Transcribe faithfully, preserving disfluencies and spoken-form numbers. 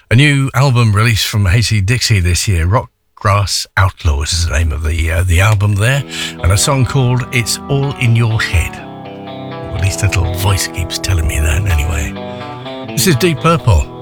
A new album released from A C Dixie this year, Rock Grass Outlaws is the name of the uh, the album there, and a song called It's All in Your Head. Or at least that little voice keeps telling me that anyway. This is Deep Purple.